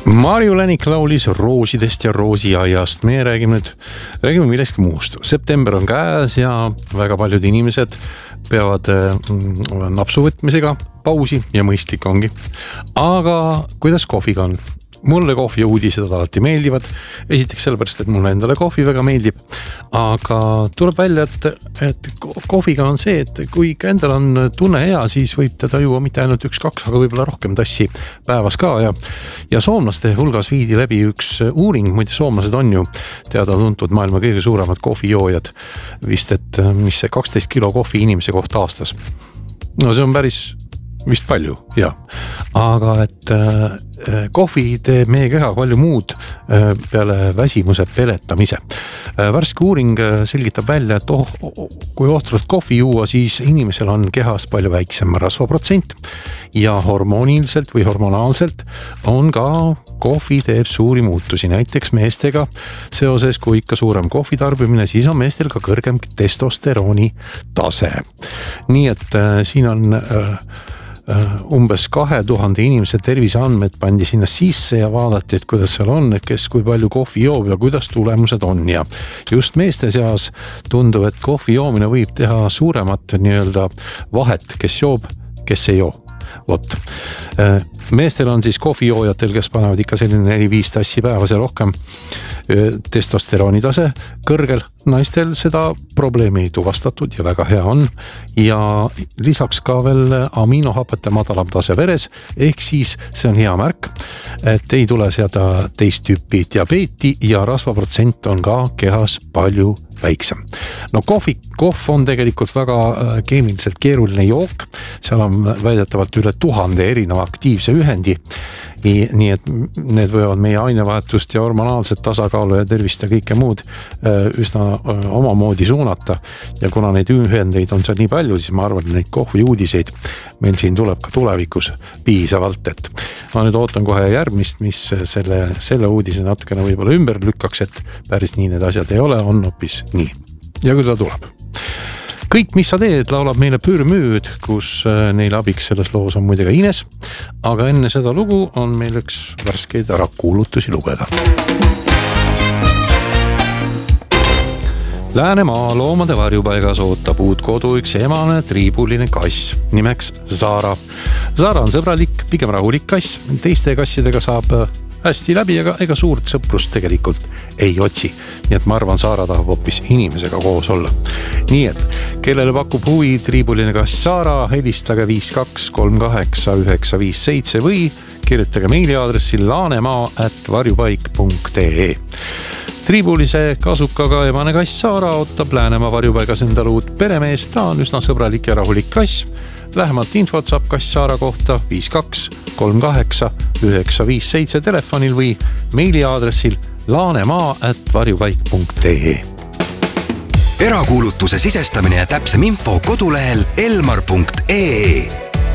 Marju Länik laulis roosidest ja roosiaiast. Meie räägime millestki muust. September on käes ja väga paljud inimesed peavad napsuvõtmisega pausi ja mõistlik ongi. Aga kuidas kohviga on? Mulle kohvi ja uudised alati meeldivad. Esiteks sellepärast, et mulle endale kohvi väga meeldib. Aga tuleb välja, et kohviga on see, et kui endal on tunne hea, siis võib teda juua mitte ainult 1-2, aga võib-olla rohkem tassi päevas ka. Ja soomlaste hulgas viidi läbi üks uuring. Muide, soomlased on ju teada tuntud maailma kõige suuremad kohvijoojad. Vist, et mis see 12 kilo kohvi inimese kohta aastas. No see on päris vist palju, jah. Aga et kohvi teeb meie keha palju muud peale väsimuse peletamise. Värske uuring selgitab välja, et kui ohtralt kohvi juua, siis inimesel on kehas palju väiksem rasvaprotsent ja hormonilselt või hormonaalselt on ka kohvi teeb suuri muutusi. Näiteks meestega seoses, kui ikka suurem kohvi tarbimine, siis on meestel ka kõrgem testosterooni tase. Nii et siin on umbes 2000 inimese terviseandmed pandi sinna sisse ja vaadati, et kuidas seal on, et kes kui palju kohvi joob ja kuidas tulemused on. Ja just meeste seas tundub, et kohvi joomine võib teha suuremat nii-öelda vahet, kes joob, kes ei joo. Vot. Meestel on siis kohvijoojatel, kes panevad ikka selline 4-5 tassi päevas ja rohkem testosterooni tase kõrgel. Naistel seda probleemi ei tuvastatud ja väga hea on. Ja lisaks ka veel aminohapete madalam tase veres, ehk siis see on hea märk, et ei tule seda teist tüüpi diabeeti ja rasvaprotsent on ka kehas palju väiksem. No kohv on tegelikult väga keemiliselt keeruline jook. Seal on väidetavalt üle 1000 erineva aktiivse ühendi. Nii et need võivad meie ainevahetust ja hormonaalset tasakaalu ja tervist ja kõike muud üsna omamoodi suunata. Ja kuna neid ühendeid on seal nii palju, siis ma arvan, et neid kohvi uudiseid meil siin tuleb ka tulevikus piisavalt. Et ma nüüd ootan kohe järgmist, mis selle uudise natukene võib-olla ümber lükkaks, et päris nii need asjad ei ole, on hoopis nii. Ja kui ta tuleb. Kõik, mis sa teed, laulab meile Pürmüüd, kus neil abiks selles loos on muidega Ines. Aga enne seda lugu on meil üks värskeid ärakuulutusi lugeda. Läänemaa loomade varjupaigas ootab uut kodu üks emane triibuline kass nimeks Zara. Zara on sõbralik, pigem rahulik kass. Teiste kassidega saab hästi läbi, aga ega suurt sõprust tegelikult ei otsi. Nii et ma arvan, Zara tahab hoopis inimesega koos olla. Nii et, kellele pakub huvi triibuline kass Zara, helistage 5238 957 või kirjutage meiliaadressi laanemaa@varjupaik.ee. Triibulise kasukaga emane kass Zara ootab Läänemaa varjupaigas endale uut peremeest. Ta on üsna sõbralik ja rahulik kass. Lähemalt infot saab kass Zara kohta 5238 957 telefonil või meiliaadressil laanemaa@varjupaik.ee. Erakuulutuse sisestamine ja täpsem info kodulehel elmar.ee.